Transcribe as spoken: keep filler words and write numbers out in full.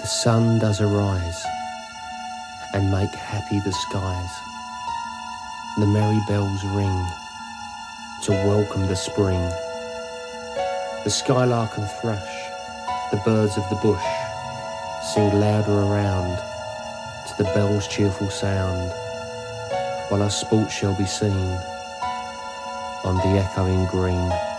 The sun does arise and make happy the skies. The merry bells ring to welcome the spring. The skylark and thrush, the birds of the bush, sing louder around to the bell's cheerful sound, while our sport shall be seen on the echoing green.